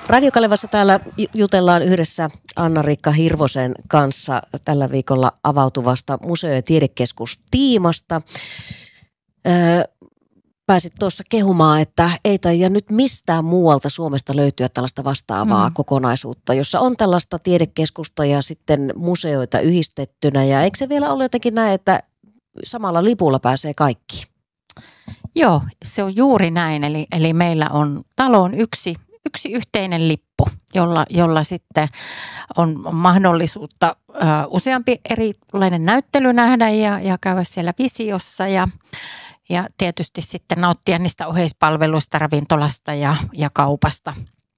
Radio Kalevassa täällä jutellaan yhdessä Anna-Riikka Hirvosen kanssa tällä viikolla avautuvasta museo- ja tiedekeskustiimasta. Pääsit tuossa kehumaan, että ei taida nyt mistään muualta Suomesta löytyä tällaista vastaavaa kokonaisuutta, jossa on tällaista tiedekeskusta ja sitten museoita yhdistettynä. Ja eikö se vielä ole jotenkin näin, että samalla lipulla pääsee kaikki? Joo, se on juuri näin. Eli meillä on taloon yksi yhteinen lippu, jolla sitten on mahdollisuutta useampi erilainen näyttely nähdä ja käydä siellä visiossa ja tietysti sitten nauttia niistä oheispalveluista, ravintolasta ja kaupasta.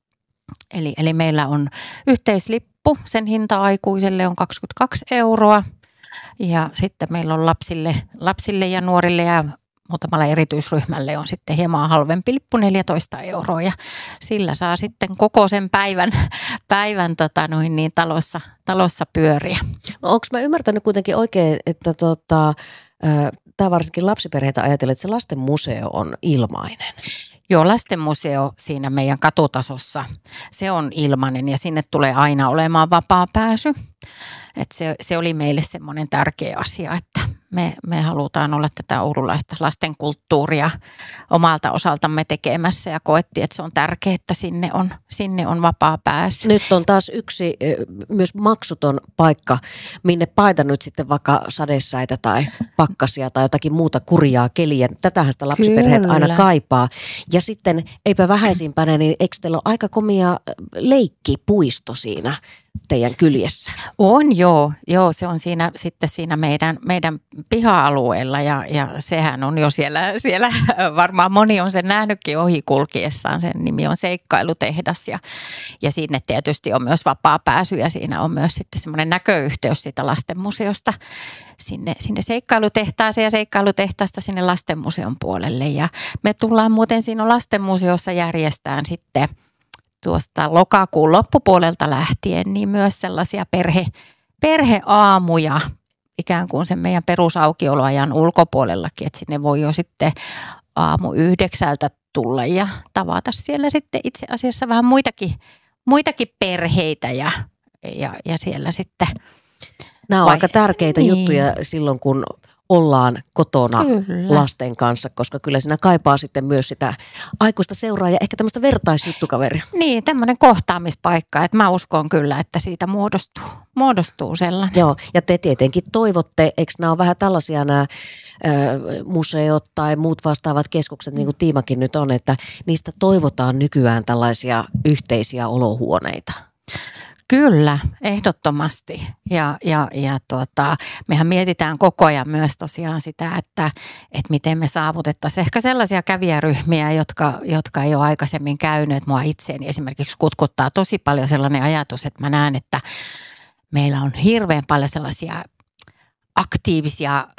Eli meillä on yhteislippu, sen hinta aikuiselle on 22 € ja sitten meillä on lapsille ja nuorille ja muutamalla erityisryhmälle on sitten hieman halvempi lippu 14 € ja sillä saa sitten koko sen päivän talossa pyöriä. Onko mä ymmärtänyt kuitenkin oikein, että tämä varsinkin lapsiperheitä ajatellen, että se lastenmuseo on ilmainen? Joo, lastenmuseo siinä meidän katutasossa, se on ilmainen ja sinne tulee aina olemaan vapaa pääsy. Et se oli meille semmoinen tärkeä asia, että me halutaan olla tätä oululaista lastenkulttuuria omalta osaltamme tekemässä ja koettiin, että se on tärkeää, että sinne on vapaa pääsy. Nyt on taas yksi myös maksuton paikka, minne paita nyt sitten vaikka sadesäitä tai pakkasia tai jotakin muuta kurjaa keliä. Tätähän sitä lapsiperheet aina kaipaa. Ja sitten eipä vähäisimpänä, niin eikö teillä ole aika komia leikkipuisto siinä teidän kyljessä? On joo, se on siinä meidän piha-alueella ja sehän on jo siellä varmaan moni on sen nähnytkin ohikulkiessaan. Sen nimi on Seikkailutehdas ja sinne tietysti on myös vapaa pääsy ja siinä on myös sitten semmoinen näköyhteys siitä lastenmuseosta sinne seikkailutehtaaseen ja seikkailutehtaasta sinne lastenmuseon puolelle ja me tullaan muuten siinä lastenmuseossa järjestään sitten tuosta lokakuun loppupuolelta lähtien niin myös sellaisia perheaamuja ikään kuin sen meidän perusaukioloajan ulkopuolellakin, että sinne voi jo sitten aamu 9 tulla ja tavata siellä sitten itse asiassa vähän muitakin perheitä ja siellä sitten. Nämä on aika tärkeitä juttuja silloin, kun ollaan kotona lasten kanssa, koska kyllä siinä kaipaa sitten myös sitä aikuista seuraa ja ehkä tämmöistä vertaisjuttukaveria. Niin, tämmöinen kohtaamispaikka, että mä uskon kyllä, että siitä muodostuu sellainen. Joo, ja te tietenkin toivotte, eikö nämä ole vähän tällaisia nämä museot tai muut vastaavat keskukset, niin kuin Tiimakin nyt on, että niistä toivotaan nykyään tällaisia yhteisiä olohuoneita. Kyllä, ehdottomasti. Ja mehän mietitään koko ajan myös tosiaan sitä, että miten me saavutettaisiin ehkä sellaisia kävijäryhmiä, jotka ei ole aikaisemmin käynyt. Mua itseäni esimerkiksi kutkuttaa tosi paljon sellainen ajatus, että mä näen, meillä on hirveän paljon sellaisia aktiivisia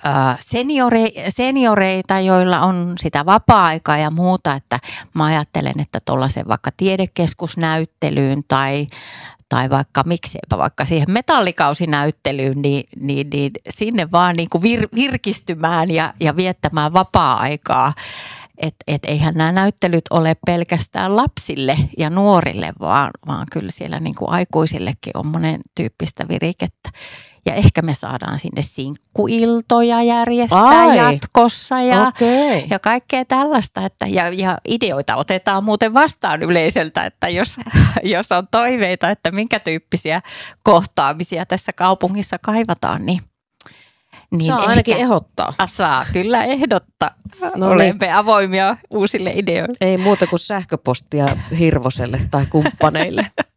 senioreita, joilla on sitä vapaa-aikaa ja muuta, että mä ajattelen, että tuollaisen vaikka tiedekeskusnäyttelyyn tai vaikka siihen metallikausinäyttelyyn, niin sinne vaan niin kuin virkistymään ja viettämään vapaa-aikaa. Et eihän nämä näyttelyt ole pelkästään lapsille ja nuorille, vaan kyllä siellä niin kuin aikuisillekin on monen tyyppistä virikettä. Ja ehkä me saadaan sinne sinkkuiltoja järjestää jatkossa ja kaikkea tällaista. Ja ideoita otetaan muuten vastaan yleisöltä, että jos on toiveita, että minkä tyyppisiä kohtaamisia tässä kaupungissa kaivataan, niin saa ainakin ehdottaa. Saa kyllä ehdottaa. Olemme avoimia uusille ideoille. Ei muuta kuin sähköpostia Hirvoselle tai kumppaneille.